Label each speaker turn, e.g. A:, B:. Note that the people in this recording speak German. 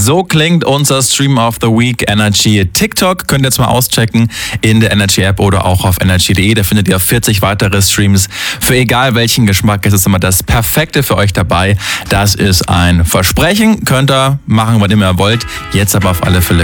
A: So klingt unser Stream of the Week Energy. TikTok könnt ihr jetzt mal auschecken in der Energy App oder auch auf energy.de. Da findet ihr 40 weitere Streams. Für egal welchen Geschmack ist es immer das Perfekte für euch dabei. Das ist ein Versprechen. Könnt ihr machen, was ihr wollt. Jetzt aber auf alle Fälle